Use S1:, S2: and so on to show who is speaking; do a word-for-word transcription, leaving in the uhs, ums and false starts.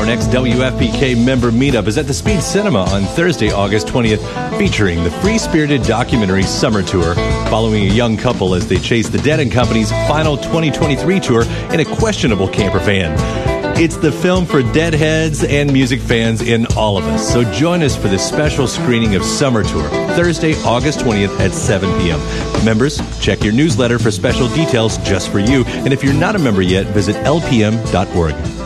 S1: Our next W F P K member meetup is at the Speed Cinema on Thursday, August twentieth, featuring the free-spirited documentary Summer Tour, following a young couple as they chase the Dead and Company's final twenty twenty-three tour in a questionable camper van. It's the film for deadheads and music fans in all of us. So join us for this special screening of Summer Tour, Thursday, August twentieth at seven p.m. Members, check your newsletter for special details just for you. And if you're not a member yet, visit L P M dot org.